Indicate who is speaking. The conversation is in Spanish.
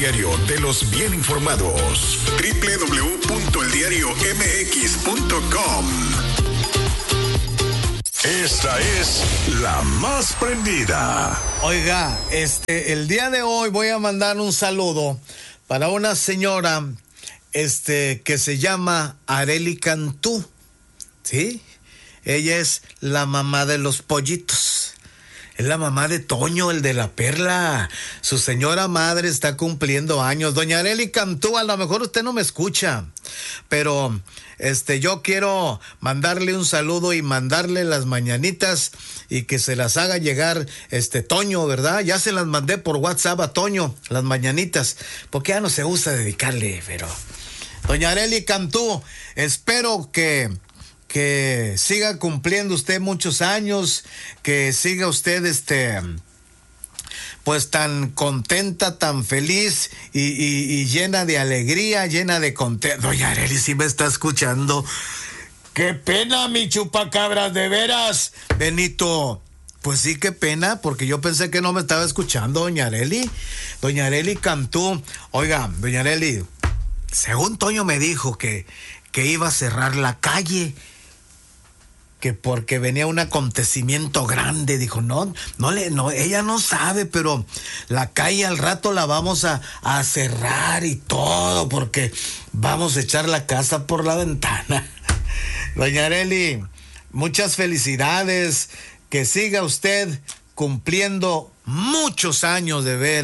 Speaker 1: Diario de los bien informados. www.eldiariomx.com. Esta es la más prendida.
Speaker 2: Oiga, el día de hoy voy a mandar un saludo para una señora, que se llama Arely Cantú, ¿sí? Ella es la mamá de los pollitos. Es la mamá de Toño, el de la Perla. Su señora madre está cumpliendo años. Doña Arely Cantú, a lo mejor usted no me escucha, pero yo quiero mandarle un saludo y mandarle las mañanitas y que se las haga llegar Toño, ¿verdad? Ya se las mandé por WhatsApp a Toño, las mañanitas, porque ya no se usa dedicarle, pero doña Arely Cantú, espero que siga cumpliendo usted muchos años, que siga usted pues tan contenta, tan feliz y llena de alegría, llena de contento. Doña Arely, si me está escuchando. ¡Qué pena, mi chupacabras, de veras! Benito, pues sí, qué pena, porque yo pensé que no me estaba escuchando, doña Arely. Doña Arely Cantú. Oiga, doña Arely, según Toño me dijo que iba a cerrar la calle, que porque venía un acontecimiento grande. Dijo, no, ella no sabe, pero la calle al rato la vamos a cerrar y todo, porque vamos a echar la casa por la ventana. Doña Arely, muchas felicidades, que siga usted cumpliendo muchos años de ver.